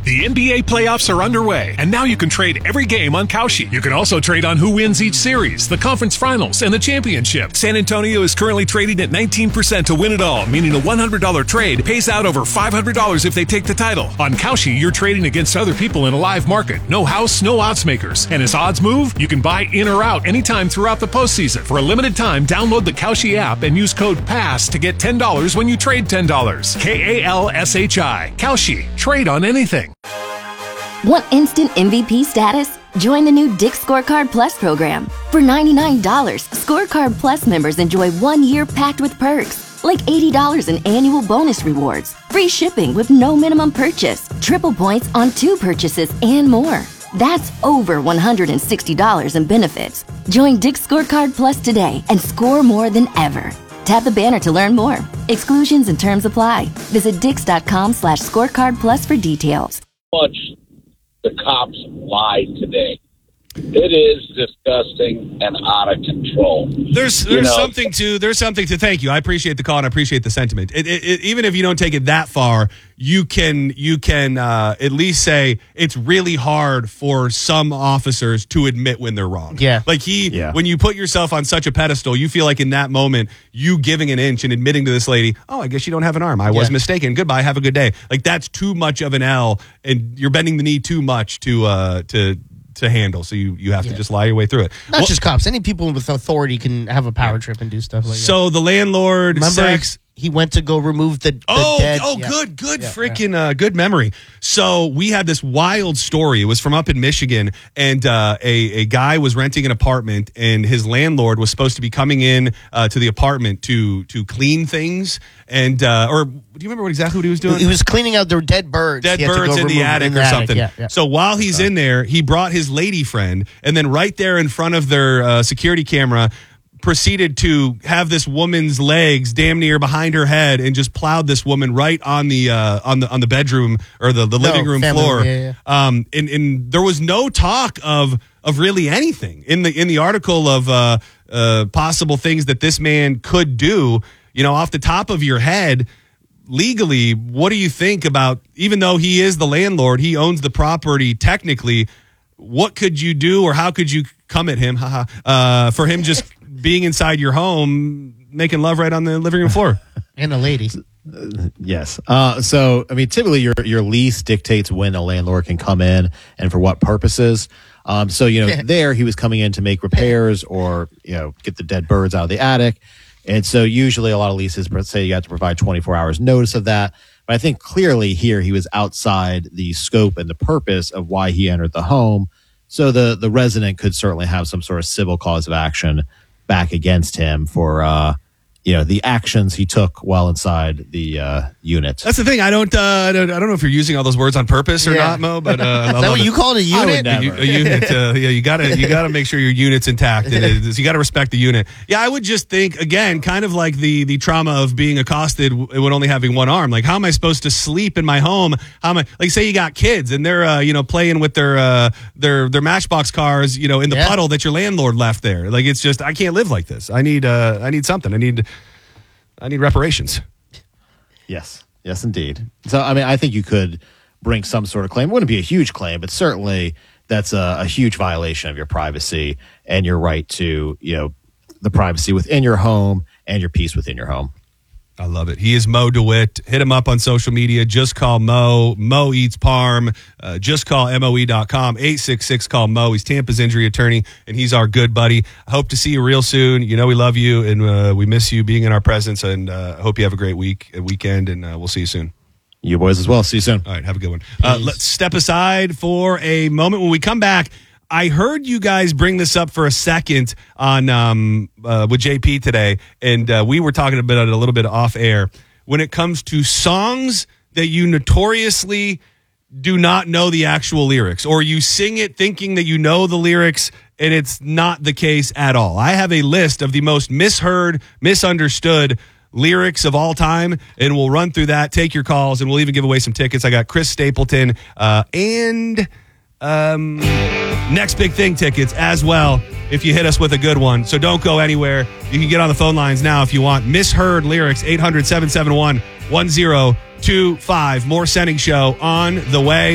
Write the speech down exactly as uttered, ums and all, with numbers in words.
The N B A playoffs are underway, and now you can trade every game on Kalshi. You can also trade on who wins each series, the conference finals, and the championship. San Antonio is currently trading at nineteen percent to win it all, meaning a one hundred dollars trade pays out over five hundred dollars if they take the title. On Kalshi, you're trading against other people in a live market. No house, no odds makers. And as odds move, you can buy in or out anytime throughout the postseason. For a limited time, download the Kalshi app and use code PASS to get ten dollars when you trade ten dollars. K A L S H I. Kalshi. Trade on anything. Want instant M V P status? Join the new Dick's Scorecard Plus program. For ninety-nine dollars, Scorecard Plus members enjoy one year packed with perks, like eighty dollars in annual bonus rewards, free shipping with no minimum purchase, triple points on two purchases, and more. That's over one hundred sixty dollars in benefits. Join Dick's Scorecard Plus today and score more than ever. Tap the banner to learn more. Exclusions and terms apply. Visit dix.com slash scorecard plus for details. Much the cops lied today. It is disgusting and out of control. There's there's you know, something to there's something to thank you. I appreciate the call and I appreciate the sentiment. It, it, it, even if you don't take it that far, you can you can uh, at least say it's really hard for some officers to admit when they're wrong. Yeah, like he yeah. when you put yourself on such a pedestal, you feel like in that moment you giving an inch and admitting to this lady, oh, I guess you don't have an arm. I was yeah. mistaken. Goodbye. Have a good day. Like that's too much of an L, and you're bending the knee too much to uh, to. to handle, so you, you have yeah. to just lie your way through it. Not well, just cops. Any people with authority can have a power trip and do stuff like that. So the landlord Remember sex... He went to go remove the, the oh, dead... Oh, yeah. good, good yeah, freaking yeah. Uh, good memory. So we had this wild story. It was from up in Michigan, and uh, a, a guy was renting an apartment, and his landlord was supposed to be coming in uh, to the apartment to to clean things, and uh, or do you remember what exactly what he was doing? He was cleaning out their dead birds. Dead He had to birds go in the remove attic in the or attic. something. Yeah, yeah. So while he's in there, he brought his lady friend, and then right there in front of their uh, security camera, proceeded to have this woman's legs damn near behind her head and just plowed this woman right on the uh, on the on the bedroom or the, the No, living room family, floor. yeah, yeah. Um, and, and there was no talk of of really anything in the in the article of uh, uh, possible things that this man could do. You know, off the top of your head, legally, what do you think about? Even though he is the landlord, he owns the property technically. What could you do, or how could you come at him? Haha, uh, for him just being inside your home, making love right on the living room floor. And the ladies. Uh, yes. Uh, so, I mean, typically your your lease dictates when a landlord can come in and for what purposes. Um, so, you know, there he was coming in to make repairs or, you know, get the dead birds out of the attic. And so usually a lot of leases say you have to provide twenty-four hours notice of that. But I think clearly here he was outside the scope and the purpose of why he entered the home. So the, the resident could certainly have some sort of civil cause of action back against him for, uh, you know, the actions he took while inside the uh, unit. That's the thing. I don't, uh, I don't. I don't know if you're using all those words on purpose or Yeah. not, Mo. But uh, I Is that love what it. you call it, a I would unit? never. A, a unit. Uh, yeah, you gotta you gotta make sure your unit's intact. And it is, you gotta respect the unit. Yeah, I would just think again, kind of like the the trauma of being accosted when only having one arm. Like, how am I supposed to sleep in my home? How am I? Like, say you got kids and they're uh, you know playing with their uh, their their Matchbox cars, you know, in the Yeah. puddle that your landlord left there. Like, it's just I can't live like this. I need uh, I need something. I need I need reparations. Yes. Yes, indeed. So, I mean, I think you could bring some sort of claim. It wouldn't be a huge claim, but certainly that's a, a huge violation of your privacy and your right to, you know, the privacy within your home and your peace within your home. I love it. He is Mo DeWitt. Hit him up on social media. Just call Mo. Mo Eats Parm. Uh, just call M O E dot com. eight six six call Mo. He's Tampa's injury attorney, and he's our good buddy. I hope to see you real soon. You know we love you, and uh, we miss you being in our presence, and uh, I hope you have a great week, a weekend, and uh, we'll see you soon. You boys as well. See you soon. All right, have a good one. Uh, let's step aside for a moment. When we come back, I heard you guys bring this up for a second on um, uh, with J P today, and uh, we were talking about it a little bit off air. When it comes to songs that you notoriously do not know the actual lyrics, or you sing it thinking that you know the lyrics, and it's not the case at all. I have a list of the most misheard, misunderstood lyrics of all time, and we'll run through that, take your calls, and we'll even give away some tickets. I got Chris Stapleton uh, and... Um, next big thing tickets as well if you hit us with a good one. So don't go anywhere. You can get on the phone lines now if you want. Misheard lyrics, eight hundred, seven seven one, one zero two five. More Sending Show on the way.